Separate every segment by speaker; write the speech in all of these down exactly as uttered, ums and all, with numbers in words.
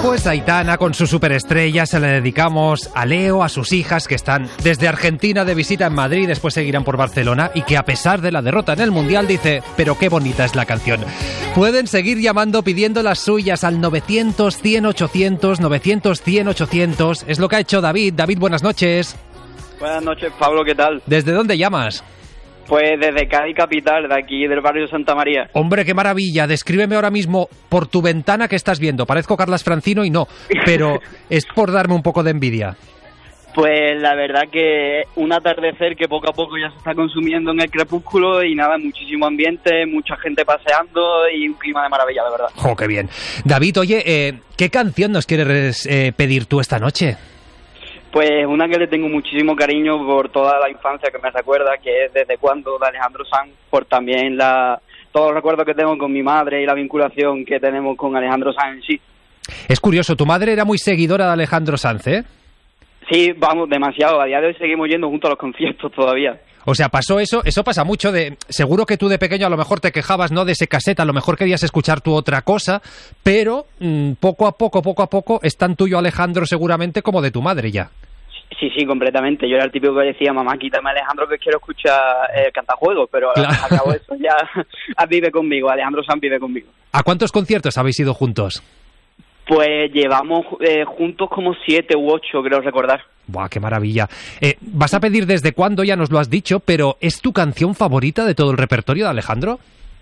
Speaker 1: Pues Aitana con su superestrella se le dedicamos a Leo, a sus hijas que están desde Argentina de visita en Madrid, después seguirán por Barcelona y que a pesar de la derrota en el Mundial dice, pero qué bonita es la canción. Pueden seguir llamando pidiendo las suyas al novecientos, cien, ochocientos, novecientos, cien, ochocientos. Es lo que ha hecho David. David, buenas noches.
Speaker 2: Buenas noches, Pablo, ¿qué tal?
Speaker 1: ¿Desde dónde llamas?
Speaker 2: Pues desde Cádiz capital, de aquí del barrio de Santa María.
Speaker 1: Hombre, qué maravilla. Descríbeme ahora mismo por tu ventana qué estás viendo. Parezco Carlas Francino y no, pero es por darme un poco de envidia.
Speaker 2: Pues la verdad que un atardecer que poco a poco ya se está consumiendo en el crepúsculo y nada, muchísimo ambiente, mucha gente paseando y un clima de maravilla, la verdad.
Speaker 1: ¡Jo, qué bien! David, oye, eh, ¿qué canción nos quieres eh, pedir tú esta noche?
Speaker 2: Pues una que le tengo muchísimo cariño por toda la infancia que me recuerda, que es Desde Cuándo, de Alejandro Sanz, por también la todos los recuerdos que tengo con mi madre y la vinculación que tenemos con Alejandro Sanz en sí.
Speaker 1: Es curioso, tu madre era muy seguidora de Alejandro Sanz, ¿eh?
Speaker 2: Sí, vamos, demasiado. A día de hoy seguimos yendo juntos a los conciertos todavía.
Speaker 1: O sea, pasó eso, eso pasa mucho de... Seguro que tú de pequeño a lo mejor te quejabas, ¿no?, de ese casete, a lo mejor querías escuchar tu otra cosa, pero mmm, poco a poco, poco a poco, es tan tuyo Alejandro seguramente como de tu madre ya.
Speaker 2: Sí, sí, completamente. Yo era el típico que decía, mamá, quítame a Alejandro que quiero escuchar eh, cantajuegos, pero claro. Al cabo de eso ya vive conmigo, Alejandro Sanz vive conmigo.
Speaker 1: ¿A cuántos conciertos habéis ido juntos?
Speaker 2: Pues llevamos eh, juntos como siete u ocho, creo recordar.
Speaker 1: ¡Buah, qué maravilla! Eh, ¿Vas a pedir Desde Cuándo? Ya nos lo has dicho, pero ¿es tu canción favorita de todo el repertorio de Alejandro?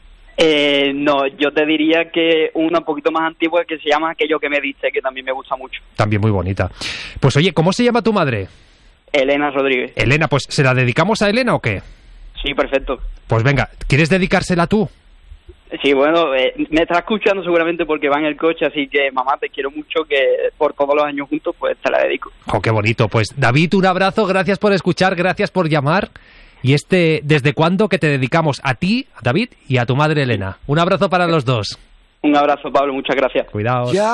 Speaker 2: Eh, no, yo te diría que una un poquito más antigua que se llama Aquello que me diste, que también me gusta mucho.
Speaker 1: También muy bonita. Pues oye, ¿cómo se llama tu madre?
Speaker 2: Elena Rodríguez.
Speaker 1: Elena, pues ¿se la dedicamos a Elena o qué?
Speaker 2: Sí, perfecto.
Speaker 1: Pues venga, ¿quieres dedicársela tú?
Speaker 2: Sí, bueno, eh, me está escuchando seguramente porque va en el coche, así que mamá, te quiero mucho, que por todos los años juntos, pues te la dedico.
Speaker 1: ¡Oh, qué bonito! Pues David, un abrazo, gracias por escuchar, gracias por llamar. Y este Desde Cuándo que te dedicamos a ti, David, y a tu madre Elena. Un abrazo para los dos.
Speaker 2: Un abrazo, Pablo, muchas gracias.
Speaker 1: Cuidado.